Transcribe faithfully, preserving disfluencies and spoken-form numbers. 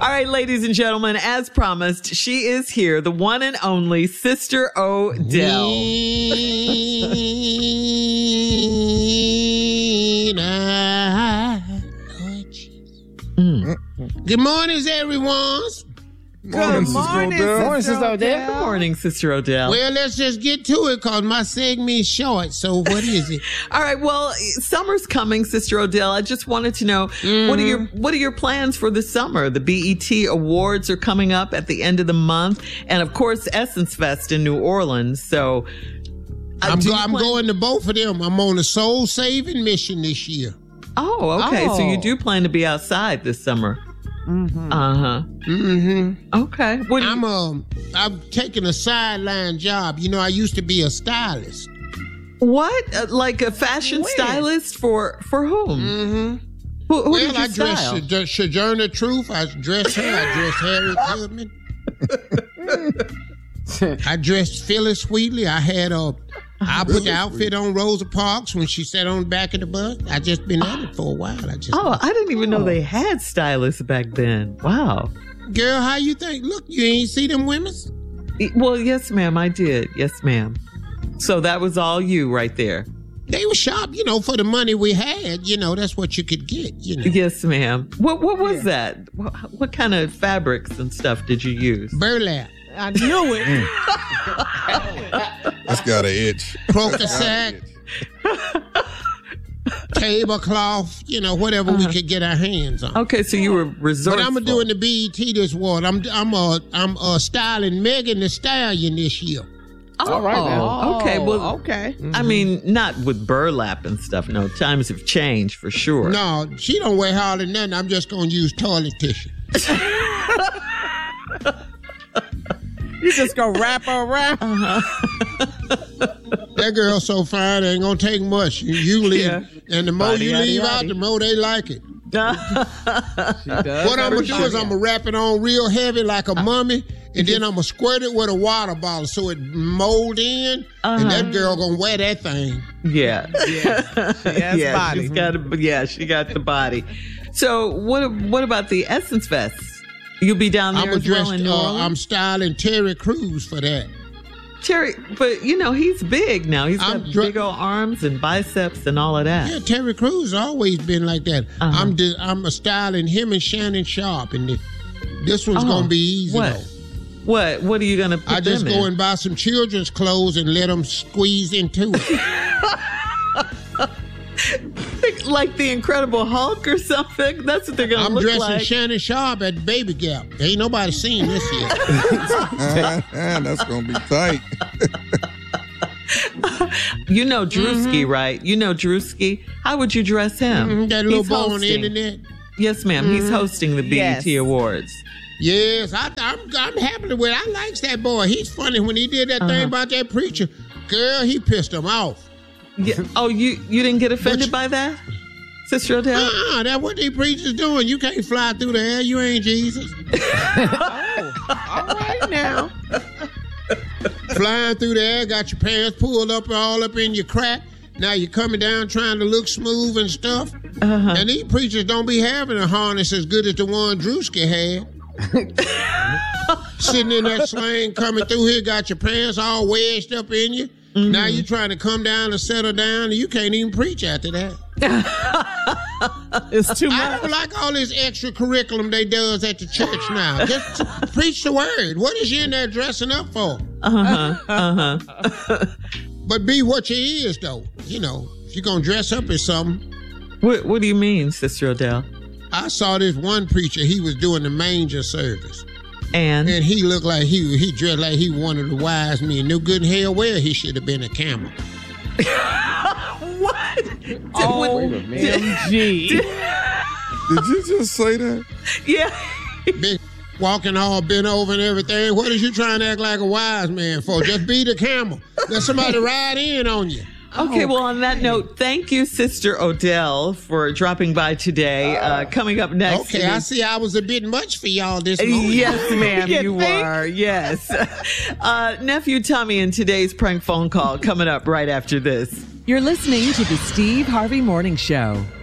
All right, ladies and gentlemen, as promised, she is here, the one and only Sister Odell. Mm. Good morning, everyone. Good morning, Sister Odell. Morning, Sister Odell. Good morning, Sister Odell. Well, let's just get to it because my segment's short. So what is it? All right. Well, summer's coming, Sister Odell. I just wanted to know mm-hmm. what are your what are your plans for the summer? The B E T Awards are coming up at the end of the month, and of course, Essence Fest in New Orleans. So I'm, go- I'm going to both of them. I'm on a soul saving mission this year. Oh, okay. Oh. So you do plan to be outside this summer. Mm-hmm. Uh-huh. Mm-hmm. Okay. What do you- I'm um I'm taking a sideline job. You know, I used to be a stylist. What? Uh, like a fashion Where? stylist for for whom? Mm-hmm. Who, who well, did you I dressed style? Soj- Sojourner Truth. I dressed her. I dressed Harriet Tubman. I dressed Phyllis Wheatley. I had a. I put the outfit on Rosa Parks when she sat on the back of the bus. I just been at it for a while. I just. Oh, I didn't even know they had stylists back then. Wow. Girl, how you think? Look, you ain't see them women? Well, yes, ma'am, I did. Yes, ma'am. So that was all you right there. They were sharp, you know, for the money we had. You know, that's what you could get, you know. Yes, ma'am. What what was yeah. that? What, what kind of fabrics and stuff did you use? Burlap. I knew it. That's got an itch. Croaker sack. Tablecloth, you know, whatever uh-huh. we could get our hands on. Okay, so you were resourceful. But I'm doing the B E T this award. I'm I'm uh I'm uh styling Megan Thee Stallion this year. Oh, all right now. Okay, well, okay. Mm-hmm. I mean, not with burlap and stuff. No, times have changed for sure. No, she don't wear hardly nothing. I'm just gonna use toilet tissue. You just gonna wrap her around. Uh-huh. That girl's so fine, it ain't gonna take much. You, you leave, yeah. and the more Body, you yaddy, leave yaddy. out, the more they like it. She does what I'm gonna do is I'm gonna wrap it on real heavy like a mummy, and then I'm gonna squirt it with a water bottle so it mold in, uh-huh. and that girl gonna wear that thing. Yeah, yeah, she has yeah, body. She's got a, yeah, she got the body. So what? What about the Essence Fest? You'll be down there I'm as well dressed, in New uh, Orleans? I'm styling Terry Crews for that. Terry, but you know, he's big now. He's got I'm dr- big old arms and biceps and all of that. Yeah, Terry Crews always been like that. Uh-huh. I'm di- I'm a styling him and Shannon Sharp, and the, this one's Oh, gonna be easy what? though. What? What are you gonna put I just them go in? and buy some children's clothes and let them squeeze into it. Like the Incredible Hulk or something? That's what they're gonna I'm look dressing like. Shannon Sharp at Baby Gap. Ain't nobody seen this yet. That's gonna be tight. You know Drewski, Mm-hmm. right? You know Drewski. How would you dress him? Mhm, that little He's boy on the hosting. internet. Yes, ma'am. He's hosting the B E T Yes. Awards. Yes, I, I'm I'm happy with it. I likes that boy. He's funny when he did that Uh-huh. thing about that preacher. Girl, he pissed him off. Yeah. Oh, you you didn't get offended you- by that, Sister Odell? Uh-uh, that's what these preachers doing. You can't fly through the air. You ain't Jesus. All right now. Flying through the air, got your pants pulled up all up in your crack. Now you're coming down trying to look smooth and stuff. Uh-huh. And these preachers don't be having a harness as good as the one Drewski had. Sitting in that sling coming through here, got your pants all wedged up in you. Mm-hmm. Now you're trying to come down and settle down, and you can't even preach after that. It's too I much. don't like all this extra curriculum they does at the church now. Just preach the word. What is you in there dressing up for? Uh-huh. Uh-huh. But be what you is, though. You know, if you're going to dress up as something. What What do you mean, Sister Odell? I saw this one preacher, he was doing the manger service. And, And he looked like he he dressed like he one of the wise men. Knew good and hell well he should have been a camel. what? O M G. Did you just say that? Yeah. Big walking all bent over and everything. What is you trying to act like a wise man for? Just be the camel. Let somebody ride in on you. Okay, well, on that note, thank you, Sister Odell, for dropping by today. Uh, coming up next. Okay, I see I was a bit much for y'all this morning. Yes, ma'am, You you think? were. Yes. Uh, Nephew Tommy and today's prank phone call coming up right after this. You're listening to the Steve Harvey Morning Show.